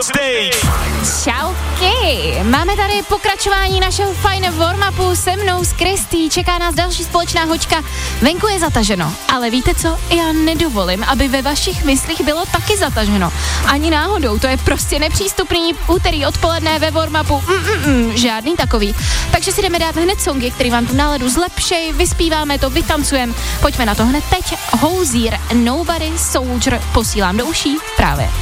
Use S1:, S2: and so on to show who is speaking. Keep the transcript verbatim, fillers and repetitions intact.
S1: stage.
S2: Čauky, máme tady pokračování našeho fajn warm-upu se mnou s Kristý, čeká nás další společná hoďka, venku je zataženo, ale víte co, já nedovolím, aby ve vašich myslích bylo taky zataženo, ani náhodou, to je prostě nepřístupný úterý odpoledne ve warm-upu, Mm-mm, žádný takový, takže si jdeme dát hned songy, který vám tu náladu zlepšej, vyspíváme to, vytancujeme, pojďme na to hned teď, Hozier, Nobody Soldier, posílám do uší právě